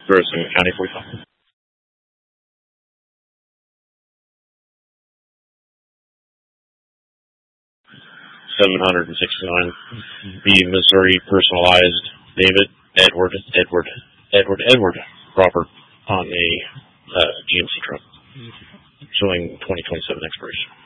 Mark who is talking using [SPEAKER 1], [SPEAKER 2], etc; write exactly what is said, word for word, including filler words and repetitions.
[SPEAKER 1] Ferguson County forty-five. seven hundred sixty-nine. B. Missouri personalized David Edward Edward Edward Edward Robert on a uh, G M C truck showing twenty twenty-seven expiration.